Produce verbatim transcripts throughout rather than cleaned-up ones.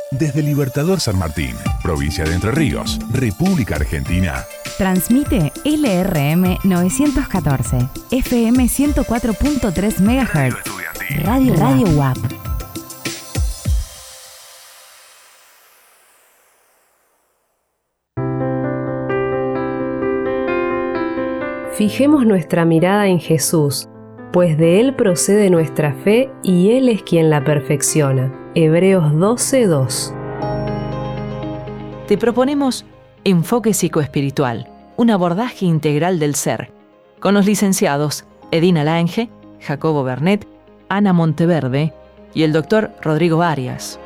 Desde Libertador San Martín, provincia de Entre Ríos, República Argentina. Transmite L R M novecientos catorce, F M ciento cuatro punto tres megahertz. Radio Radio U A P. Fijemos nuestra mirada en Jesús, pues de Él procede nuestra fe y Él es quien la perfecciona. Hebreos doce dos. Te proponemos Enfoque Psicoespiritual, un abordaje integral del ser, con los licenciados Edina Lange, Jacobo Bernet, Ana Monteverde y el doctor Rodrigo Arias.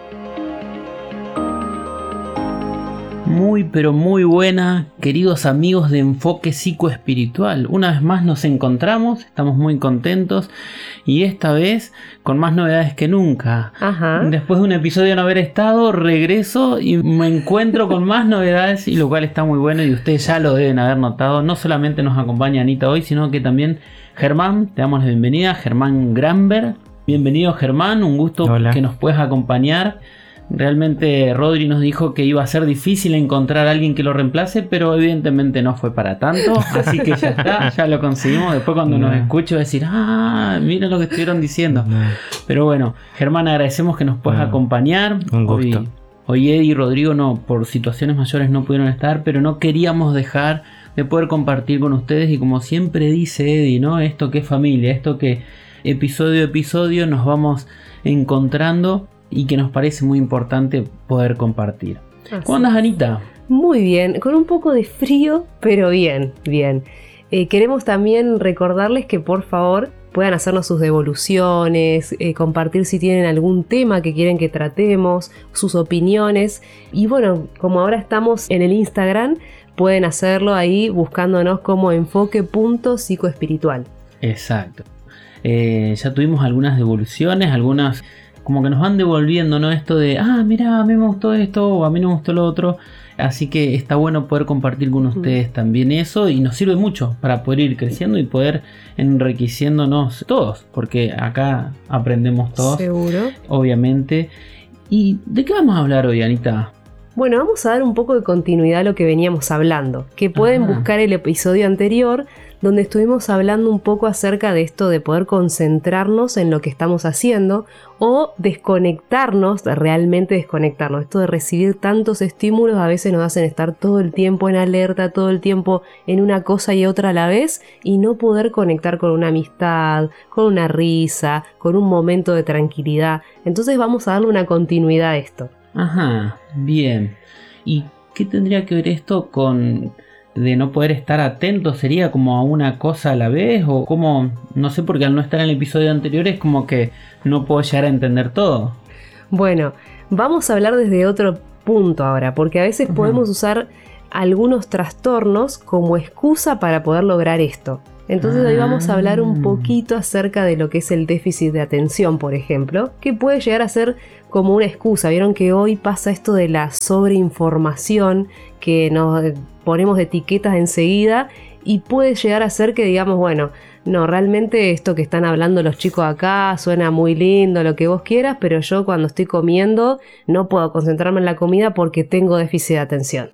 Muy pero muy buena, queridos amigos de Enfoque Psicoespiritual. Una vez más nos encontramos, estamos muy contentos y esta vez con más novedades que nunca. Ajá. Después de un episodio de no haber estado, regreso y me encuentro con más novedades, y lo cual está muy bueno y ustedes ya lo deben haber notado. No solamente nos acompaña Anita hoy, sino que también Germán. Te damos la bienvenida, Germán Granberg. Bienvenido, Germán, un gusto. Hola. Que nos puedas acompañar. Realmente Rodri nos dijo que iba a ser difícil encontrar a alguien que lo reemplace, pero evidentemente no fue para tanto, así que ya está, ya lo conseguimos. Después cuando no. nos escucho decir, ah, miren lo que estuvieron diciendo. No. Pero bueno, Germán, agradecemos que nos puedas no. acompañar. Un gusto. Hoy, hoy Eddie y Rodrigo no, por situaciones mayores no pudieron estar, pero no queríamos dejar de poder compartir con ustedes, y como siempre dice Eddie, ¿no? Esto que es familia, esto que episodio a episodio nos vamos encontrando y que nos parece muy importante poder compartir. Así. ¿Cómo andas, Anita? Muy bien, con un poco de frío, pero bien, bien. Eh, queremos también recordarles que por favor puedan hacernos sus devoluciones, eh, compartir si tienen algún tema que quieren que tratemos, sus opiniones. Y bueno, como ahora estamos en el Instagram, pueden hacerlo ahí buscándonos como enfoque punto psicoespiritual. Exacto. Eh, ya tuvimos algunas devoluciones, algunas como que nos van devolviendo, ¿no? Esto de, ah, mira, a mí me gustó esto, o a mí no me gustó lo otro. Así que está bueno poder compartir con ustedes mm. también eso, y nos sirve mucho para poder ir creciendo y poder enriqueciéndonos todos, porque acá aprendemos todos. Seguro. Obviamente. ¿Y de qué vamos a hablar hoy, Anita? Bueno, vamos a dar un poco de continuidad a lo que veníamos hablando, que pueden Ajá. buscar el episodio anterior, donde estuvimos hablando un poco acerca de esto de poder concentrarnos en lo que estamos haciendo o desconectarnos, realmente desconectarnos. Esto de recibir tantos estímulos a veces nos hacen estar todo el tiempo en alerta, todo el tiempo en una cosa y otra a la vez, y no poder conectar con una amistad, con una risa, con un momento de tranquilidad. Entonces vamos a darle una continuidad a esto. Ajá, bien. ¿Y qué tendría que ver esto con de no poder estar atento? ¿Sería como a una cosa a la vez? O como, no sé, porque al no estar en el episodio anterior es como que no puedo llegar a entender todo. Bueno, vamos a hablar desde otro punto ahora, porque a veces uh-huh. podemos usar algunos trastornos como excusa para poder lograr esto. Entonces ah. hoy vamos a hablar un poquito acerca de lo que es el déficit de atención, por ejemplo, que puede llegar a ser como una excusa. Vieron que hoy pasa esto de la sobreinformación, que nos ponemos etiquetas enseguida, y puede llegar a ser que digamos, bueno, no, realmente esto que están hablando los chicos acá suena muy lindo, lo que vos quieras, pero yo cuando estoy comiendo no puedo concentrarme en la comida porque tengo déficit de atención.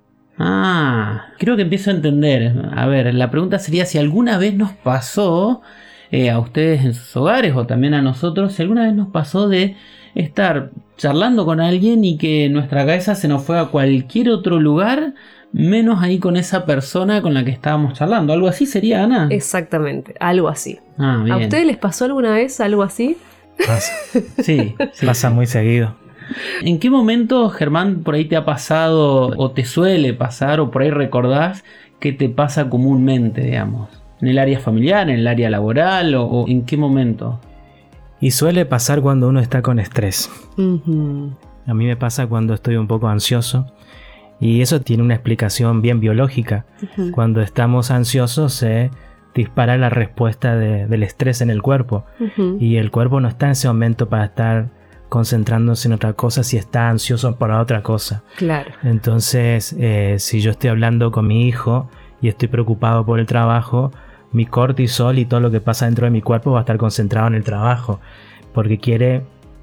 Ah, creo que empiezo a entender. A ver, la pregunta sería si alguna vez nos pasó, eh, a ustedes en sus hogares o también a nosotros, si alguna vez nos pasó de estar charlando con alguien y que nuestra cabeza se nos fue a cualquier otro lugar, menos ahí con esa persona con la que estábamos charlando. ¿Algo así sería, Ana? Exactamente, algo así. Ah, bien. ¿A ustedes les pasó alguna vez algo así? Pasa. Sí, sí. Pasa muy seguido. ¿En qué momento, Germán, por ahí te ha pasado o te suele pasar o por ahí recordás que te pasa comúnmente, digamos? ¿En el área familiar, en el área laboral o, o en qué momento? Y suele pasar cuando uno está con estrés. Uh-huh. A mí me pasa cuando estoy un poco ansioso, y eso tiene una explicación bien biológica. Uh-huh. Cuando estamos ansiosos se dispara la respuesta de, del estrés en el cuerpo. Uh-huh. Y el cuerpo no está en ese momento para estar concentrándose en otra cosa si está ansioso por otra cosa. Claro. Entonces, eh, si yo estoy hablando con mi hijo y estoy preocupado por el trabajo, mi cortisol y todo lo que pasa dentro de mi cuerpo va a estar concentrado en el trabajo, porque quiere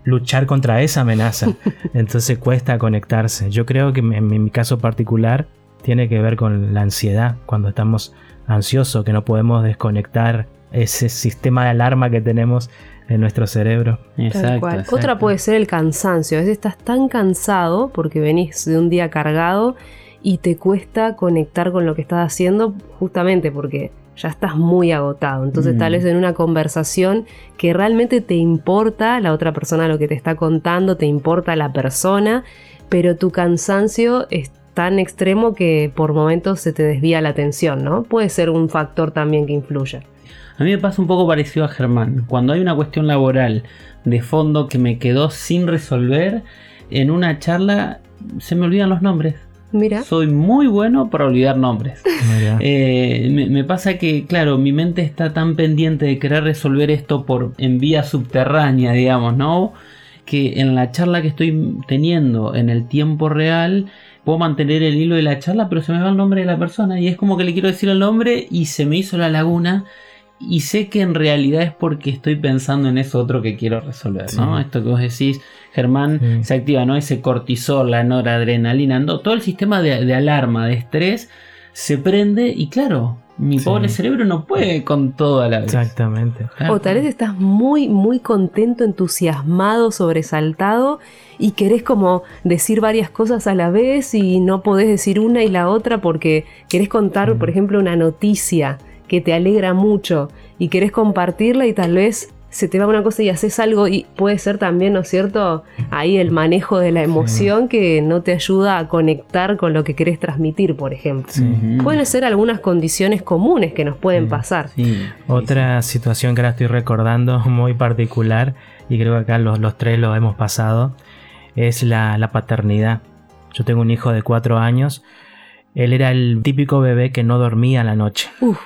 luchar contra esa amenaza. Entonces cuesta conectarse. Yo creo que en, en mi caso particular tiene que ver con la ansiedad. Cuando estamos ansiosos, que no podemos desconectar ese sistema de alarma que tenemos en nuestro cerebro. Exacto, exacto. Otra puede ser el cansancio. A veces estás tan cansado porque venís de un día cargado y te cuesta conectar con lo que estás haciendo, justamente porque ya estás muy agotado. Entonces mm. tal vez en una conversación que realmente te importa la otra persona, lo que te está contando, te importa la persona, pero tu cansancio es tan extremo que por momentos se te desvía la atención, ¿no? Puede ser un factor también que influya. A mí me pasa un poco parecido a Germán. Cuando hay una cuestión laboral de fondo que me quedó sin resolver, en una charla se me olvidan los nombres. Mira. Soy muy bueno para olvidar nombres. eh, me, me pasa que, claro, mi mente está tan pendiente de querer resolver esto por en vía subterránea, digamos, ¿no? Que en la charla que estoy teniendo en el tiempo real puedo mantener el hilo de la charla, pero se me va el nombre de la persona y es como que le quiero decir el nombre y se me hizo la laguna. Y sé que en realidad es porque estoy pensando en eso otro que quiero resolver, ¿no? Sí. Esto que vos decís, Germán, sí. se activa, ¿no? Ese cortisol, la noradrenalina, ¿no? Todo el sistema de, de alarma, de estrés, se prende y claro, mi sí. pobre cerebro no puede con todo a la vez. Exactamente. Claro. O tal vez estás muy, muy contento, entusiasmado, sobresaltado y querés como decir varias cosas a la vez y no podés decir una y la otra porque querés contar, sí. por ejemplo, una noticia que te alegra mucho y querés compartirla y tal vez se te va una cosa y haces algo y puede ser también, ¿no es cierto? Ahí el manejo de la emoción sí. que no te ayuda a conectar con lo que querés transmitir, por ejemplo. Sí. Pueden ser algunas condiciones comunes que nos pueden sí. pasar. Sí. Otra situación que ahora estoy recordando muy particular y creo que acá los, los tres lo hemos pasado es la, la paternidad. Yo tengo un hijo de cuatro años. Él era el típico bebé que no dormía a la noche. Uf.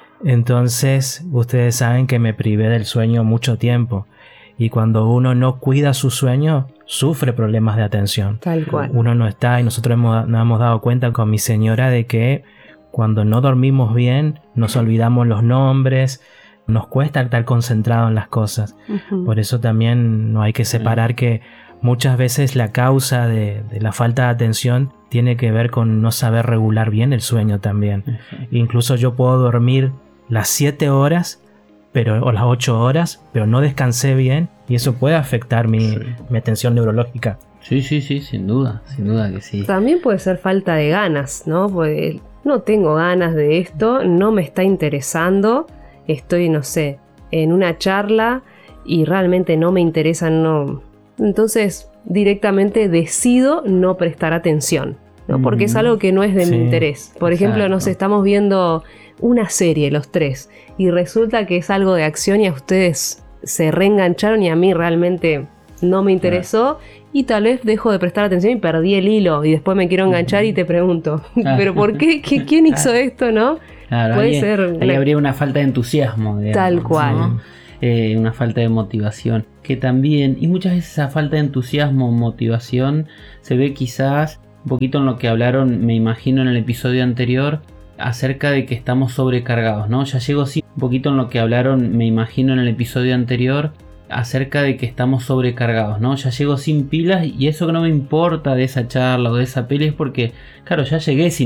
Entonces, ustedes saben que me privé del sueño mucho tiempo. Y cuando uno no cuida su sueño, sufre problemas de atención. Tal cual. Uno no está, y nosotros hemos, nos hemos dado cuenta con mi señora de que cuando no dormimos bien, nos olvidamos los nombres, nos cuesta estar concentrado en las cosas. Uh-huh. Por eso también no hay que separar uh-huh. que muchas veces la causa de, de la falta de atención tiene que ver con no saber regular bien el sueño también. Uh-huh. Incluso yo puedo dormir las siete horas pero, o las ocho horas, pero no descansé bien y eso puede afectar mi, sí. mi atención neurológica. Sí, sí, sí, sin duda, sin duda que sí. También puede ser falta de ganas, ¿no? Porque no tengo ganas de esto, no me está interesando, estoy, no sé, en una charla y realmente no me interesa, no. Entonces directamente decido no prestar atención, ¿no? Porque mm. es algo que no es de sí. mi interés. Por ejemplo, Exacto. nos estamos viendo una serie los tres y resulta que es algo de acción y a ustedes se reengancharon y a mí realmente no me interesó claro. y tal vez dejo de prestar atención y perdí el hilo y después me quiero enganchar y te pregunto ¿pero por qué? ¿Qué ¿quién hizo esto? ¿No? Claro, puede ahí, ser ahí una... habría una falta de entusiasmo, digamos, tal cual, ¿no? eh, una falta de motivación que también, y muchas veces esa falta de entusiasmo o motivación se ve quizás un poquito en lo que hablaron, me imagino, en el episodio anterior acerca de que estamos sobrecargados, ¿no? Ya llego sí, un poquito en lo que hablaron, me imagino, en el episodio anterior acerca de que estamos sobrecargados, ¿no? Ya llego sin pilas y eso que no me importa de esa charla o de esa peli es porque, claro, ya llegué sin